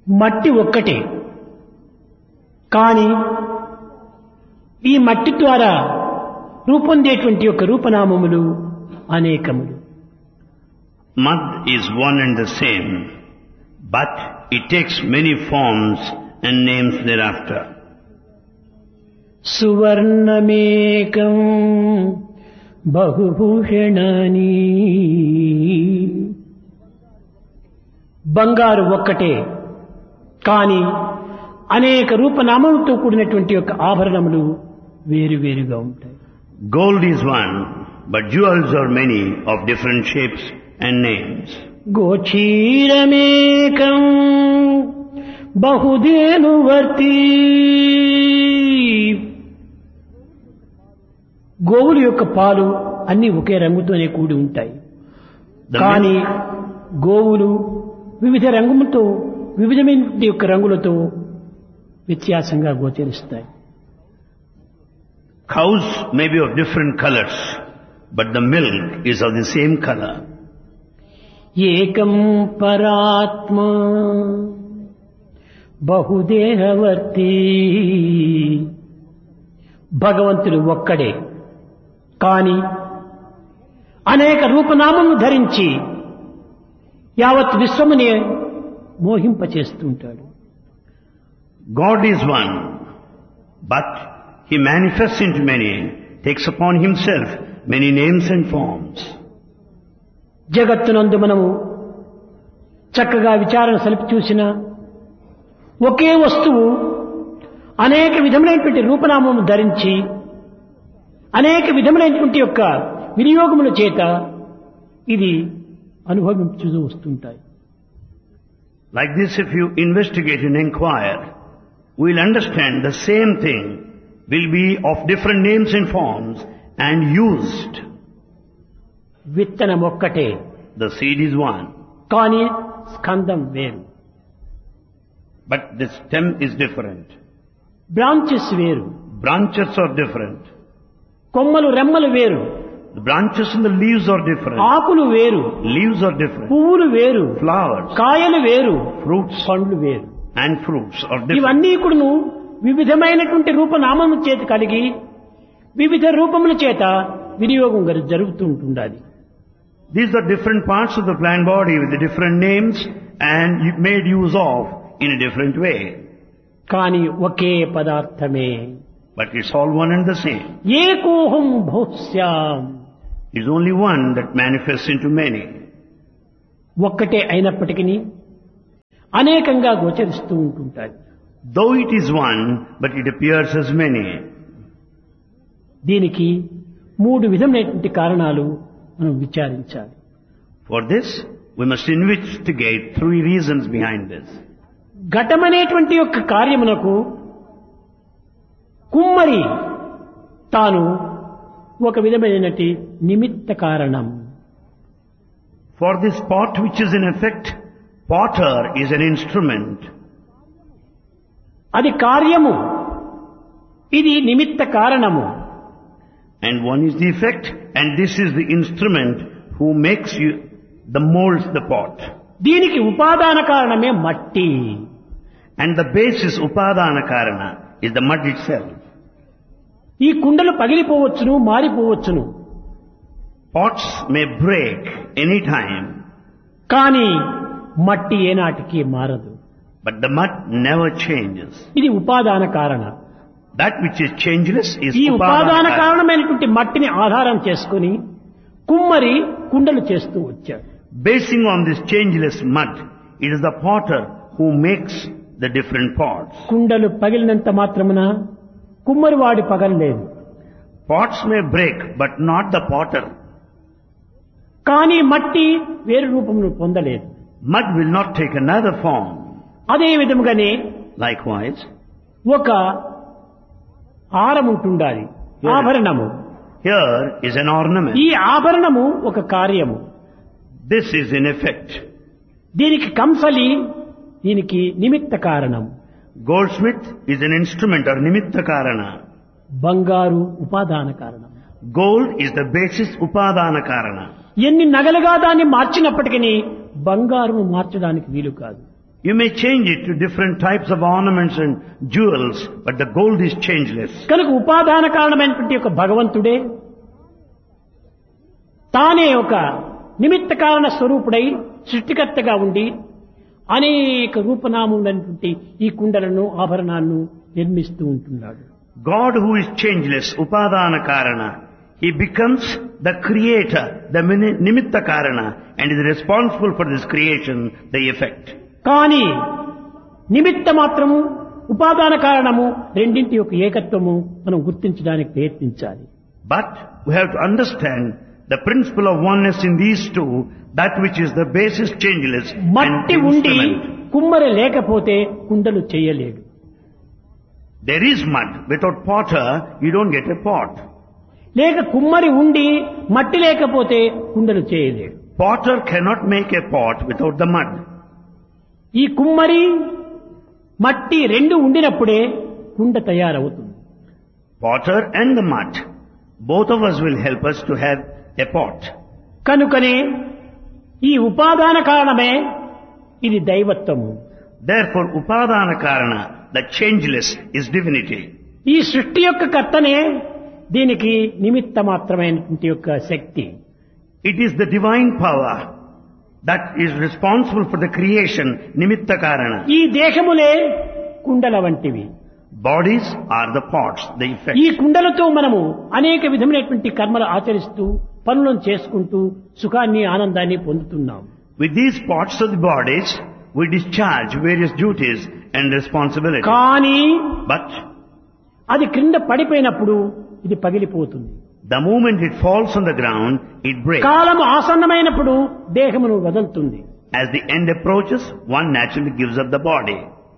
మట్టి ఒక్కటే, కానీ ఈ మట్టి ద్వారా రూపొందేటువంటి యొక్క రూపనామములు అనేకములు. Mud is one and the same, but it takes many forms and names thereafter. సువర్ణమేకం బహుభూషణాని, బంగారు ఒక్కటే కానీ అనేక రూపనామములతో కూడినటువంటి యొక్క ఆభరణములు వేరువేరుగా ఉంటాయి. Gold is one, but jewels are many of different shapes and names. గోచీరమేకం బహుధేనువర్తి, గోవుల యొక్క పాలు అన్ని ఒకే రంగుతోనే కూడి ఉంటాయి, కానీ గోవులు వివిధ రంగులతో వివిధమైన యొక్క రంగులతో వ్యత్యాసంగా గోచరిస్తాయి. Cows may be of different colors, but the milk is of the same color. ఏకం పరాత్మా బహుదేహవర్తి, భగవంతుడు ఒక్కడే కానీ అనేక రూపనామములు ధరించి యావత్ విశ్వమునే మోహింపచేస్తుంటాడు. God is one, but He manifests into many, takes upon Himself many names and forms. జగత్తునందు మనము చక్కగా విచారణ సలిపి చూసిన ఒకే వస్తువు అనేక విధములైనటువంటి రూపనామము ధరించి అనేక విధములైనటువంటి యొక్క వినియోగముల చేత ఇది అనుభవించు వస్తుంటాయి. Like this, if you investigate and inquire, we'll understand the same thing will be of different names and forms and used. విత్తనం ఒక్కటే, The seed is one, కానీ స్కందం వేరు, but the stem is different. Branches వేరు, Branches are different. కొమ్మలు రెమ్మలు వేరు, The branches and the leaves are different. ఆకులు వేరు, Leaves are different. పువ్వులు వేరు, Flowers, కాయలు వేరు, fruits పండ్లు వేరు. and fruits are different. ఇవన్నీ కూడాను వివిధమైనటువంటి రూపనామము చేత కలిగి వివిధ రూపముల చేత వినియోగం జరుగుతూ ఉంటుండాలి. These are different parts of the plant body with the different names and made use of in a different way. కానీ ఒకే పదార్థమే, But it's all one and the same. ఏకోహం భౌస్యాం, It's only one that manifests into many. ఒక్కటే అయినప్పటికీ అనేకంగా గోచరిస్తూ ఉంటుంటాయి. Though it is one, but it appears as many. దీనికి మూడు విధమైనటువంటి కారణాలు మనం విచారించాలి. For this, we must investigate three reasons behind this. ఘటమనేటువంటి యొక్క కార్యమునకు కుమ్మరి తాను ఒక విధమైనటువంటి నిమిత్త కారణం. For this pot which is in effect, potter is an instrument. అది కార్యము, ఇది నిమిత్త కారణము. And one is the effect, and this is the instrument who makes you, the molds the pot. దీనికి ఉపాదాన కారణమే మట్టి. And the basis, upadana karana, is the mud itself. ఈ కుండలు పగిలిపోవచ్చును, మారిపోవచ్చును, Pots may break any time, కానీ మట్టి ఏనాటికి మారదు. but the mud never changes. ఇది ఉపాదాన కారణ. That which is changeless is ఈ ఉపాదాన upadana karana. కారణమైనటువంటి మట్టిని ఆధారం చేసుకుని కుమ్మరి కుండలు చేస్తూ వచ్చాడు. Basing on this changeless mud, it is the potter who makes the different pots. కుండలు పగిలినంత మాత్రమున కుమ్మరి వాడి పగలలేదు, Pots may break, but not the potter. కానీ మట్టి వేరు రూపమును పొందలేదు. Mud will not take another form. అదే విధముగానే Likewise, ఒక హారం ఉంటుండాలి, ఆభరణము. here is an ornament. ఈ ఆభరణము ఒక కార్యము. This is in effect. దీనికి కంసలి, దీనికి నిమిత్త కారణం. Goldsmith is an instrument or nimitta karana. బంగారు ఉపాదాన కారణం. Gold is the basis, upadana karana. ఎన్ని నగలుగా దాన్ని మార్చినప్పటికీ బంగారును మార్చడానికి వీలు కాదు. You may change it to different types of ornaments and jewels, but the gold is changeless. కనుక ఉపాదాన కారణమైనటువంటి ఒక భగవంతుడే తానే ఒక నిమిత్త కారణ స్వరూపుడై సృష్టికర్తగా ఉండి అనేక రూపనామములైనటువంటి ఈ కుండలను ఆభరణాలను నిర్మిస్తూ ఉంటున్నాడు. God who is changeless, Upadana Karana, He becomes the creator, the Nimitta Karana, and is responsible for this creation, the effect. కానీ నిమిత్త మాత్రము ఉపాదాన కారణము రెండింటి యొక్క ఏకత్వము మనం గుర్తించడానికి ప్రయత్నించాలి. But we have to understand the principle of oneness in these two, that which is the basis changeless and మట్టి ఉండి instrument. కుమ్మరి లేకపోతే కుండలు చేయలేడు. There is mud. Without potter, you don't get a pot. లేక కుమ్మరి ఉండి మట్టి లేకపోతే కుండలు చేయలేడు. Potter cannot make a pot without the mud. ఈ కుమ్మరి మట్టి రెండు ఉండినప్పుడే కుండ తయారవుతుంది. Potter and the mud, both of us will help us to have a pot. కనుకనే ఈ ఉపాదాన కారణమే ఇది దైవత్వము. Therefore, Upadana Karana, the changeless, is divinity. ఈ సృష్టి యొక్క కర్తనే దీనికి నిమిత్త మాత్రమైనటువంటి యొక్క శక్తి. It is the divine power that is responsible for the creation, Nimitta Karana. ఈ దేహములే కుండల వంటివి. Bodies are the pots, the effect. ఈ కుండలతో మనము అనేక విధమైనటువంటి కర్మలు ఆచరిస్తూ పనులను చేసుకుంటూ సుఖాన్ని ఆనందాన్ని పొందుతున్నాం. With these pots of the bodies, we discharge various duties and responsibilities. కానీ But అది క్రింద పడిపోయినప్పుడు ఇది పగిలిపోతుంది. the moment it falls on the ground, it breaks. కాలము ఆసన్నమైనప్పుడు దేహమును వదులుతుంది. As the end approaches, one naturally gives up the body.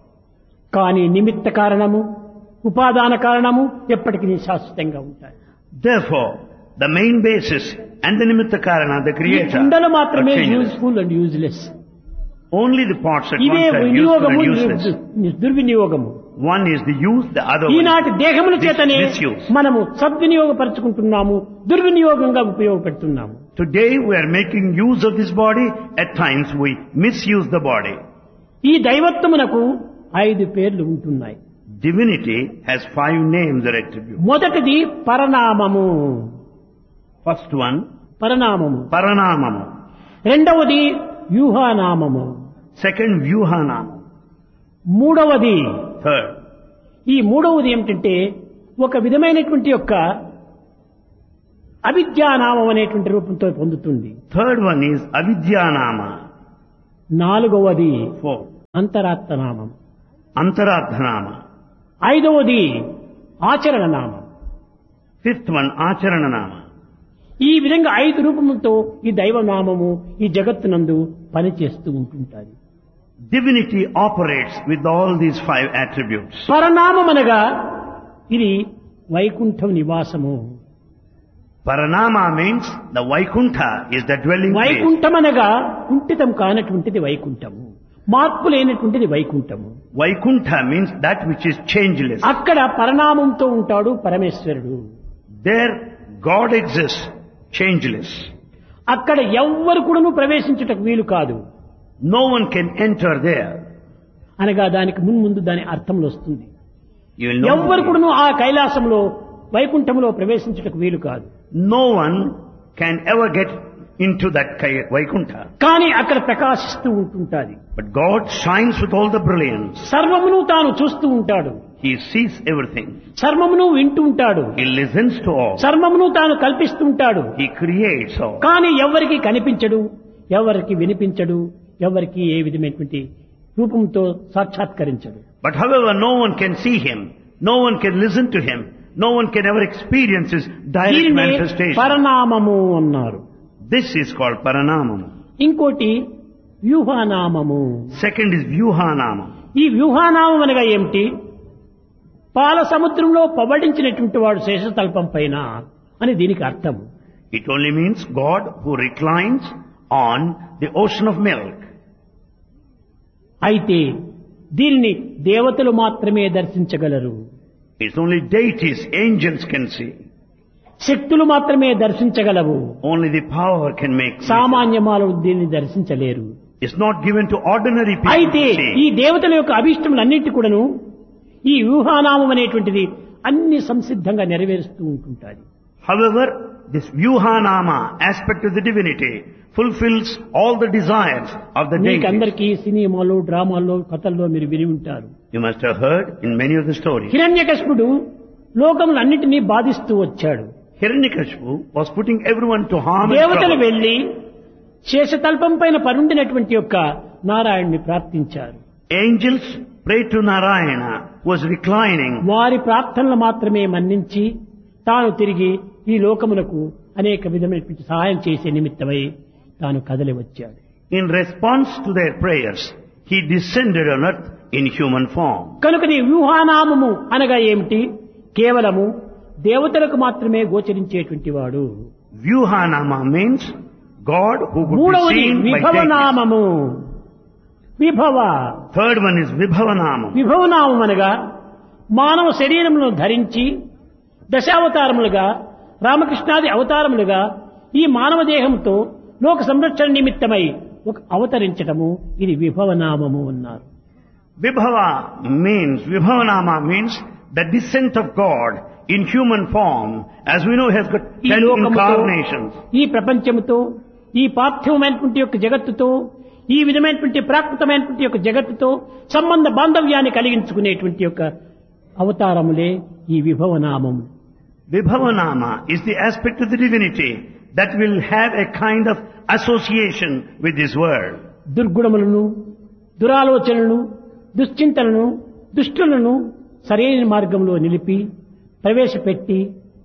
కానీ నిమిత్త కారణము ఉపాదాన కారణము ఎప్పటికీ శాశ్వతంగా ఉంటాయి. Therefore, the main basis and the Nimitta Karana, the ఈ creator, కుండలు are మాత్రమే changeless. Useful and useless. Only the pots at ఇవే once are useful వినియోగము and useless. దుర్వినియోగము. One is the use, the other one ఈనాటి దేహముల చేతనే misuse. మనము సద్వినియోగపరుచుకుంటున్నాము, దుర్వినియోగంగా ఉపయోగపెడుతున్నాము. Today we are making use of this body, at times we misuse the body. ఈ దైవత్వమునకు 5 పేర్లు ఉంటున్నాయి. Divinity has 5 names or attributes. మొదటిది పరనామము. First one, పరనామము. Paranamamu. రెండవది వ్యూహానామము. Second, Vyuhanam. మూడవది Third, ఈ మూడవది ఏమిటంటే ఒక విధమైనటువంటి యొక్క అవిద్యానామం అనేటువంటి రూపంతో పొందుతుంది. third one is Avidyanama. నాలుగవది Fourth, అంతరాత్మనామం. Antaradhanama. ఐదవది ఆచరణ నామం. Fifth one, Acharananama. ఈ విధంగా 5 రూపములతో ఈ దైవనామము ఈ జగత్తునందు పనిచేస్తూ ఉంటుంటాయి. Divinity operates with all these 5 attributes. పరనామం అనగా ఇది వైకుంఠం నివాసము. Paranama means the Vaikuntha is the dwelling place. Vaikuntham అనగా కుంఠితం కానటువంటిది వైకుంఠము, మార్పు లేనటువంటిది వైకుంఠము. Vaikuntha means that which is changeless. అక్కడ పరనామంతో ఉంటాడు పరమేశ్వరుడు. There God exists, changeless. అక్కడ ఎవ్వరు కూడాను ప్రవేశించుటకు వీలు కాదు. No one can enter there. అనగా దానికి ముందు దాని అర్థంలో వస్తుంది. You will ఎవ్వరు know. కూడాను ఆ కైలాసంలో వైకుంఠంలో ప్రవేశించుటకు వీలు కాదు. No one can ever get into that Vaikuntha. కానీ అక్కడ ప్రకాశిస్తూ ఉంటుంటాది. But God shines with all the brilliance. సర్వమును తాను చూస్తూ ఉంటాడు. He sees everything. సర్వమును వింటూ ఉంటాడు. He listens to all. సర్వమును తాను కల్పిస్తూ ఉంటాడు. He creates all. కానీ ఎవరికి కనిపించడు, ఎవరికి వినిపించడు, ఎవరికి ఏ విధమైనటువంటి రూపంతో సాక్షాత్కరించడు. But however, no one can see Him. No one can listen to Him. No one can ever experience His direct దీనినే manifestation. పరనామము అన్నారు. This is called Paranamam. ఇంకోటి వ్యూహానామము. Second is Vyuhanamam. ఈ వ్యూహానామం అనగా ఏమిటి? పాల సముద్రంలో పబడించినటువంటి వాడు శేషతల్పం పైన అని దీనికి అర్థం. It only means God who reclines on the ocean of milk. అయితే దీనిని దేవతలు మాత్రమే దర్శించగలరు. It's only deities, angels can see. శక్తులు మాత్రమే దర్శించగలవు. Only the power can make. సామాన్య మానవులు దీన్ని దర్శించలేరు. is not given to ordinary people అయితే to ఈ see. దేవతల యొక్క అభిష్టములన్నింటి కూడాను ఈ వ్యూహానామం అనేటువంటిది అన్ని సంసిద్ధంగా నెరవేరుస్తూ ఉంటుంటాయి. However, this Vyuhanama aspect of the divinity fulfills all the desires of the deity. మీకందరికీ సినిమాలో డ్రామాల్లో కథల్లో మీరు విని ఉంటారు. You must have heard in many of the stories. హిరణ్యకశిపుడు లోకములన్నింటినీ బాధిస్తూ వచ్చాడు. Hiranyakashipu was putting everyone to harm and దేవతలు trouble. వెళ్లి శేషతల్పం పైన పరుండినటువంటి యొక్క నారాయణ్ణి ప్రార్థించారు. Angels prayed to Narayana, who was reclining. వారి ప్రార్థనలు మాత్రమే మన్నించి తాను తిరిగి ఈ లోకమునకు అనేక విధమైనటువంటి సహాయం చేసే నిమిత్తమై తాను కదలి వచ్చాడు. In response to their prayers, he descended on earth in human form. కనుక నీ వ్యూహానామము అనగా ఏమిటి? కేవలము దేవతలకు మాత్రమే గోచరించేటువంటి వాడు. Vyuhanama means God who could be మూడవది seen by deities. విభవనామము. Vibhava Third one is Vibhavanamam. విభవనామం అనగా మానవ శరీరములను ధరించి దశావతారములుగా రామకృష్ణాది అవతారములుగా ఈ మానవ దేహంతో లోక సంరక్షణ నిమిత్తమై ఒక అవతరించటము ఇది విభవనామము అన్నారు. Vibhavanama means the descent of God in human form. As we know, he has got ఈ 10 లోకముతో incarnations. ఈ ప్రపంచముతో ఈ పార్థివమైనటువంటి యొక్క జగత్తుతో ఈ విధమైనటువంటి ప్రాకృతమైనటువంటి యొక్క జగత్తుతో సంబంధ బాంధవ్యాన్ని కలిగించుకునేటువంటి యొక్క అవతారములే ఈ విభవనామము. Vibhavanama is the aspect of the divinity that will have a kind of association with this world. దుర్గుణములను దురాలోచనలను దుశ్చింతలను దుష్టులను సరైన మార్గంలో నిలిపి ప్రవేశపెట్టి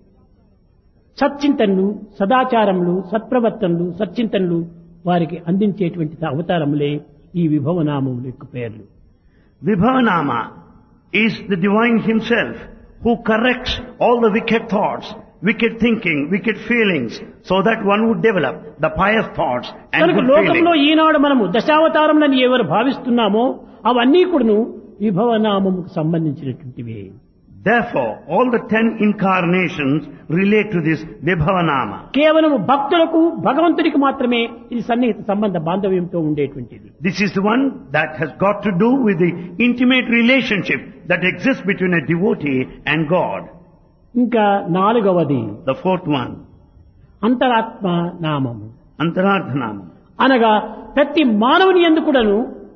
సచ్చింతనలు సదాచారములు సత్ప్రవర్తనలు సచ్చింతనలు వారికి అందించేటువంటి అవతారములే ఈ విభవనామముల యొక్క పేర్లు. Vibhavanama is the divine himself who corrects all the wicked thoughts, wicked thinking, wicked feelings, so that one would develop the pious thoughts and కనుక good లోకంలో feelings. ఈనాడు మనము దశావతారములని ఎవరు భావిస్తున్నామో అవన్నీ కూడాను విభవనామముకు సంబంధించినటువంటివి. Therefore, all the 10 incarnations relate to this Vibhavanama. కేవలం భక్తులకు భగవంతుడికి మాత్రమే ఇది సన్నిహిత సంబంధ బాంధవ్యంతో ఉండేటువంటిది. This is the one that has got to do with the intimate relationship that exists between a devotee and God. ఇంకా నాలుగవది The fourth one, అంతరాత్మ నామము Antarardhanama. అనగా ప్రతి మానవుని యందు కూడాను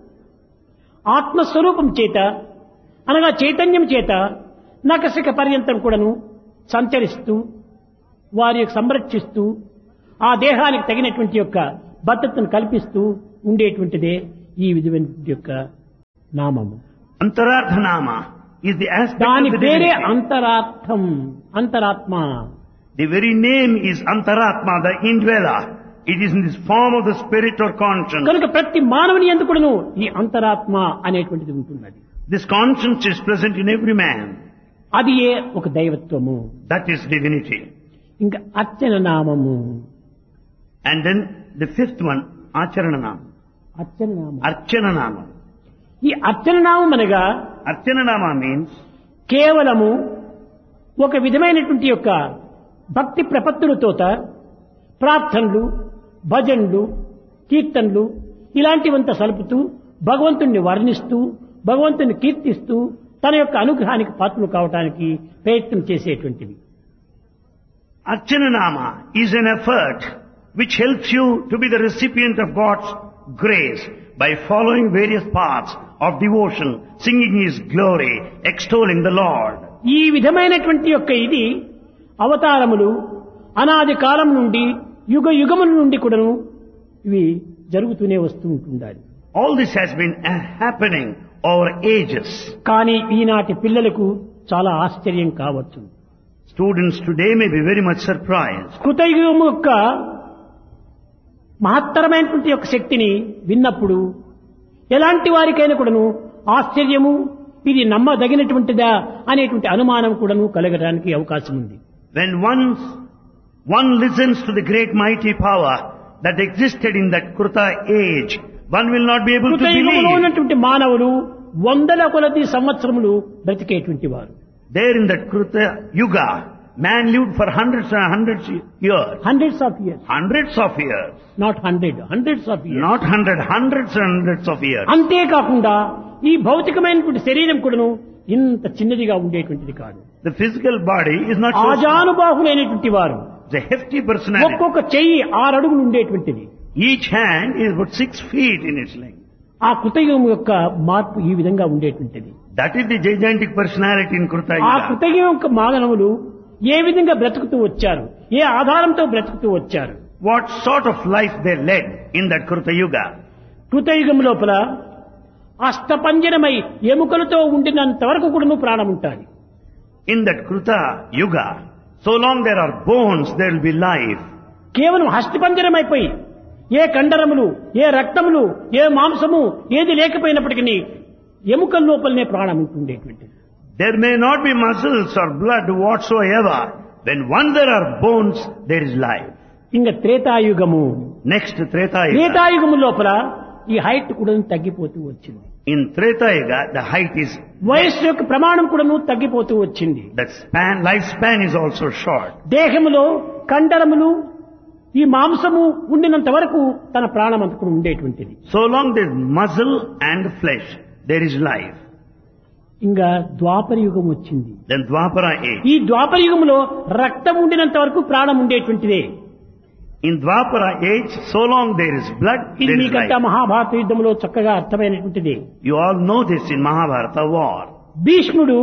ఆత్మస్వరూపం చేత అనగా చైతన్యం చేత నకసిక పర్యంతం కూడాను సంచరిస్తూ వారి యొక్క సంరక్షిస్తూ ఆ దేహానికి తగినటువంటి యొక్క భద్రతను కల్పిస్తూ ఉండేటువంటిదే ఈ విధమైన యొక్క నామము. Antarardhanama is the aspect దాని of the పేరే divinity. అంతరార్థం అంతరాత్మ. The very name is Antaratma, the indweller. It is in this form of the spirit or conscience. కనుక ప్రతి మానవుని యందు కూడాను ఈ అంతరాత్మ అనేటువంటిది ఉంటున్నది. This conscience is present in every man. అది ఏ ఒక దైవత్వము. That is divinity. ఇంకా అర్చన నామము. And then the fifth one, Acharananam. అర్చన నామం. Archananama. ఈ అర్చన నామం అనగా Archananama means కేవలము ఒక విధమైనటువంటి యొక్క భక్తి ప్రపత్తులతో ప్రార్థనలు భజనలు కీర్తనలు ఇలాంటివంతా సలుపుతూ భగవంతుణ్ణి వర్ణిస్తూ భగవంతుని కీర్తిస్తూ తన యొక్క అనుగ్రహానికి పాత్రలు కావడానికి ప్రయత్నం చేసేటువంటివి. Archananama is an effort which helps you to be the recipient of God's grace by following various paths of devotion, singing His glory, extolling the Lord. ఈ విధమైనటువంటి యొక్క ఇది అవతారములు అనాది కాలం నుండి యుగ యుగముల నుండి కూడాను ఇవి జరుగుతూనే వస్తూ ఉంటుండాలి. All this has been happening over ages. కానీ ఈనాటి పిల్లలకు చాలా ఆశ్చర్యం కావచ్చు. Students today may be very much surprised. కృతయుగం యొక్క మహత్తరమైనటువంటి యొక్క శక్తిని విన్నప్పుడు ఎలాంటి వారికైనా కూడాను ఆశ్చర్యము ఇది నమ్మదగినటువంటిదా అనేటువంటి అనుమానం కూడాను కలగడానికి అవకాశం ఉంది. When one listens to the great mighty power that existed in that Kruta age, one will not be able to కృతయుగంలో believe. ఉన్నటువంటి మానవులు వందల కొలది సంవత్సరములు బ్రతికేటువంటి వారు. There in that Kruta Yuga, Man lived for hundreds and hundreds years. Hundreds of years. Hundreds of years. Not hundreds of years. Not hundreds and hundreds of years. అంతేకాకుండా ఈ భౌతికమైనటువంటి శరీరం కూడాను ఇంత చిన్నదిగా ఉండేటువంటిది కాదు. The physical body is not so small. ఆజానుబాహులైనటువంటి వారు. It's a hefty personality. ఒక్కొక్క చెయ్యి 6 అడుగులు ఉండేటువంటిది. Each hand is about 6 feet in its length. ఆ కృతయుగం యొక్క మార్పు ఈ విధంగా ఉండేటువంటిది. That is the gigantic personality in Kruta ఆ Yuga. కృతయుగం యొక్క మానవులు ఏ విధంగా బ్రతుకుతూ వచ్చారు, ఏ ఆధారంతో బ్రతుకుతూ వచ్చారు, What sort of life they led in that Kruta Yuga. కృతయుగం లోపల అష్టపంజరమై ఎముకలతో ఉండినంత వరకు కూడా ప్రాణం ఉంటుంది. In that Kruta Yuga, so long there are bones, there will be life. కేవలం హస్తిపంజరమైపోయి ఏ కండరములు, ఏ రక్తములు, ఏ మాంసము ఏది లేకపోయినప్పటికీ ఎముకల లోపలనే ప్రాణం ఉంటుండేటువంటిది. There may not be muscles or blood whatsoever. When once there are bones, there is life. ఇంకా త్రేతాయుగము. Next Treta Yuga. త్రేతాయుగము లోపల ఈ హైట్ కూడా తగ్గిపోతూ వచ్చింది. In Treta Yuga, the height is, వయస్సు యొక్క ప్రమాణం కూడాను తగ్గిపోతూ వచ్చింది. the lifespan is also short. దేహములో కండరములు ఈ మాంసము ఉండినంత వరకు తన ప్రాణం అంత కూడా ఉండేటువంటిది. So long there is muscle and flesh, there is life. ఇంకా ద్వాపర యుగం వచ్చింది. Then Dwapara age. ఈ ద్వాపర యుగంలో రక్తం ఉండినంత వరకు ప్రాణం ఉండేటువంటిదే. In Dwapara age, so long there is blood, ఇది there is మీకంతా life. మహాభారత యుద్ధంలో చక్కగా అర్థమైనటువంటిది. You all know this in Mahabharata war. భీష్ముడు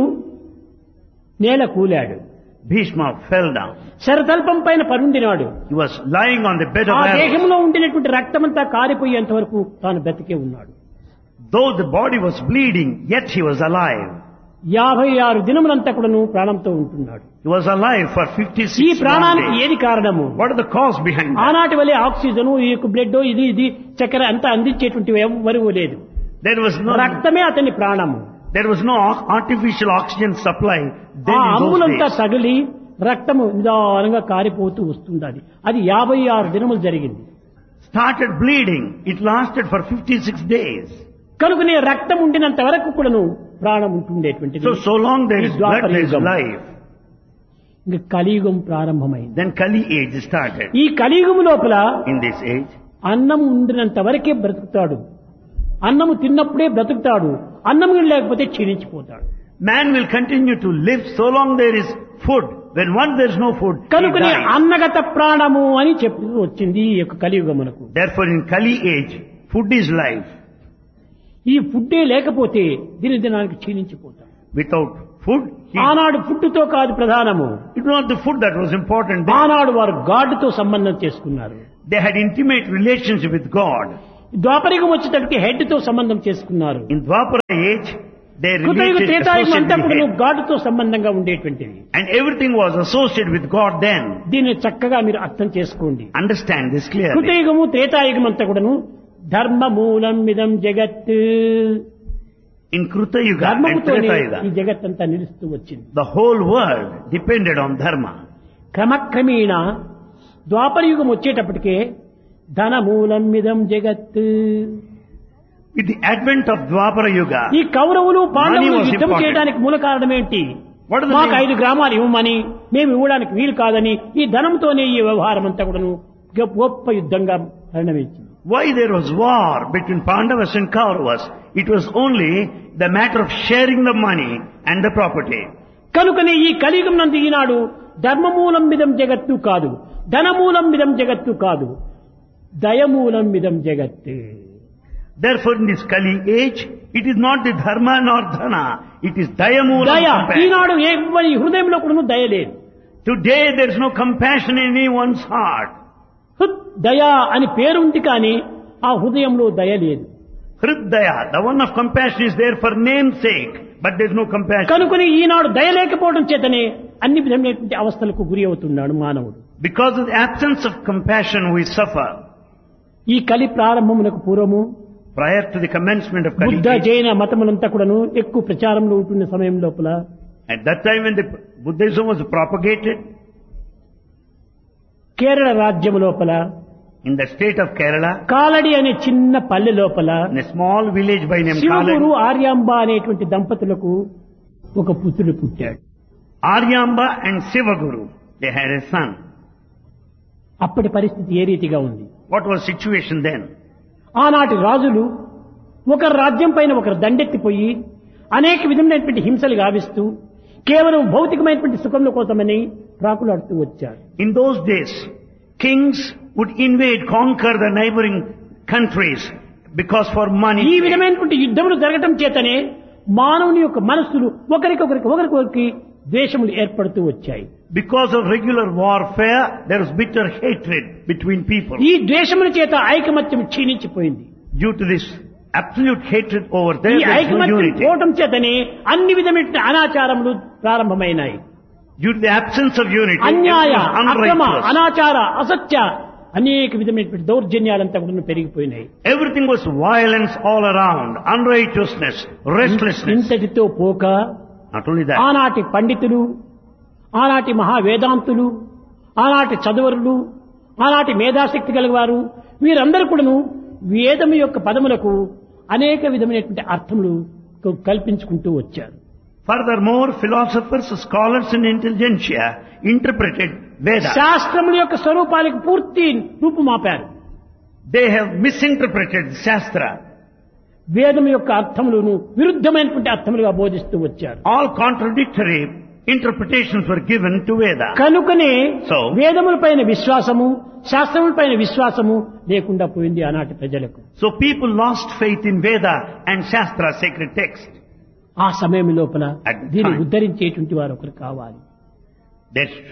నేల కూలాడు. Bhishma fell down. శరతల్పం పైన పరుండినాడు. He was lying on the bed of ఆ arrows. దేహంలో ఉండినటువంటి రక్తమంతా కారిపోయేంత వరకు తాను బ్రతికే ఉన్నాడు. Though the body was bleeding, yet he was alive. 56 దినములంతా కూడాను ప్రాణంతో ఉంటున్నాడు. He was alive for ఈ 56 ప్రాణానికి days. ఏది కారణము? What is the cause behind that? ఆనాటి వలె ఆక్సిజన్, ఈ యొక్క బ్లడ్, ఇది చక్కెర అంతా అందించేటువంటి ఎవరు లేదు. There was రక్తమే అతని ప్రాణము. no artificial oxygen supply then ఆ in those అమ్ములంతా days. తగిలి రక్తము నిదానంగా కారిపోతూ వస్తుంది. అది 56 దినములు జరిగింది. Started bleeding. It lasted for 56 days. కనుకనే రక్తం ఉండినంత వరకు కూడాను ప్రాణం ఉంటుండేటువంటిది. So long there is ఈ blood, there is ద్వాపరయుగం. life. ఇంకా కలియుగం ప్రారంభమైంది. Then Kali age started. ఈ కలియుగం లోపల In this age, అన్నం ఉండినంత వరకే బ్రతుకుతాడు. అన్నము తిన్నప్పుడే బ్రతుకుతాడు. అన్నం లేకపోతే క్షీణించిపోతాడు. man will continue to live so long there is food. When once there is no food, he కనుకనే dies. అన్నగత ప్రాణము అని చెప్పి వచ్చింది ఈ యొక్క కలియుగమునకు. Therefore in Kali age, food is life. ఈ ఫుడ్డే లేకపోతే దినదినానికి క్షీణించిపోతాడు. Without food, ఆనాడు ఫుడ్తో కాదు ప్రధానము. it was not the food that was important. ఆనాడు వారు గాడ్తో సంబంధం చేసుకున్నారు. They had intimate relationship with God. ద్వాపరయుగం వచ్చేటప్పటికి హెడ్ తో సంబంధం చేసుకున్నారు. In Dwapara age, they కృతయుగ related Treta Yuga అంతా associated కూడా with head. గాడ్తో సంబంధంగా ఉండేటువంటిది. And everything was associated with God then. దీన్ని చక్కగా మీరు అర్థం చేసుకోండి. Understand this clearly. కృతయుగము త్రేతాయుగం అంతా కూడాను ధర్మ మూలం మిదం జగత్. In Kruta Yuga and ధర్మముతోనే Treta ఈ Yuga, జగత్ అంతా నిలుస్తూ వచ్చింది. the whole world depended on dharma. క్రమక్రమేణ ద్వాపరయుగం వచ్చేటప్పటికే ధన మూలం మిదం జగత్. With the advent of Dwapara Yuga, ఈ కౌరవులు పాండవులు Money was యుద్ధం important. చేయడానికి మూల కారణం ఏంటి? What is the మాకు main- 5 గ్రామాలు ఇవ్వమని, మేము ఇవ్వడానికి వీలు కాదని ఈ ధనంతోనే ఈ వ్యవహారం అంతా కూడాను గొప్ప యుద్ధంగా పరిణమించింది. why there was war between Pandavas and Kauravas? It was only the matter of sharing the money and the property. కనుకనే ఈ కలియుగం నందు ఈనాడు ధర్మమూలం మిదం జగత్తు కాదు, ధనమూలం మిదం జగత్తు కాదు, దయమూలం మిదం జగత్తు. Therefore in this Kali age, it is not the dharma nor dhana, it is dayamulam దయ compassion. ఈనాడు ఎవరి హృదయంలో కూడా దయ లేదు. Today there is no compassion in anyone's heart. హృద్ దయ అని పేరుంది కానీ ఆ హృదయంలో దయ లేదు. Hridaya, the one of compassion is there for name's sake, but there is no compassion. కనుకని ఈనాడు దయ లేకపోవడం చేతనే అన్ని విధమైనటువంటి అవస్థలకు గురి అవుతున్నాడు మానవుడు. Because of the absence of compassion we suffer. ఈ కలి ప్రారంభమునకు పూర్వము Prior to the commencement of Kali Buddha age, జైన మతములంతా కూడాను ఎక్కువ ప్రచారంలో ఉంటున్న సమయం లోపల at that time when the Buddhism was propagated, Kerala రాజ్యం లోపల in the state of Kerala, Kalady అనే చిన్న పల్లె లోపల in a small village by name Shivaguru Kaladi, Aryamba అనేటువంటి దంపతులకు ఒక పుత్రుడు పుట్టాడు. Aryamba and Sivaguru, they had a son. అప్పటి పరిస్థితి ఏ రీతిగా ఉంది? What was situation then? ఆనాటి రాజులు ఒకరు రాజ్యం పైన ఒకరు దండెత్తిపోయి అనేక విధమైనటువంటి హింసలు గావిస్తూ కేవలం భౌతికమైనటువంటి సుఖముల కోసమని ప్రాకులాడుతూ వచ్చారు. In those days, kings would invade, conquer the neighboring countries because for money. ఈ విధమైనటువంటి యుద్ధములు జరగటం చేతనే మానవుని యొక్క మనస్సులు ఒకరికొకరికి ద్వేషములు ఏర్పడుతూ వచ్చాయి. Because of regular warfare, there is bitter hatred between people. ఈ ద్వేషముల చేత ఐకమత్యం క్షీణించిపోయింది. Due to this absolute hatred over there, ఈ there is no ఐకమత్యం unity. పోవటం చేతనే అన్ని విధమైన అనాచారములు ప్రారంభమైనాయి. Due to the absence of unity, అన్యాయ, it was అక్రమ, unrighteous. అనాచార, అసత్య అనేక విధమైనటువంటి దౌర్జన్యాలంతా కూడా పెరిగిపోయినాయి. Everything was violence all around, unrighteousness, restlessness. ఇంతటితో పోక Not only that, ఆనాటి పండితులు, ఆనాటి మహావేదాంతులు, ఆనాటి చదువరులు, ఆనాటి మేధాశక్తి గలవారు వీరందరూ కూడాను వేదము యొక్క పదములకు అనేక విధమైనటువంటి అర్థములు కల్పించుకుంటూ వచ్చారు. furthermore, philosophers, scholars and intelligentsia interpreted Veda. శాస్త్రముల యొక్క స్వరూపాలకు పూర్తి రూపుమాపారు. They have misinterpreted Shastra. వేదం యొక్క అర్థములను విరుద్ధమైనటువంటి అర్థములుగా బోధిస్తూ వచ్చారు. All contradictory interpretations were given to Veda. కనుకనే So, వేదముల పైన విశ్వాసము, శాస్త్రముల పైన విశ్వాసము లేకుండా పోయింది ఆనాటి ప్రజలకు. So people lost faith in Veda and Shastra, sacred text. ఆ సమయం లోపల At the దీన్ని time. ఉద్ధరించేటువంటి వారు ఒకరు కావాలి. There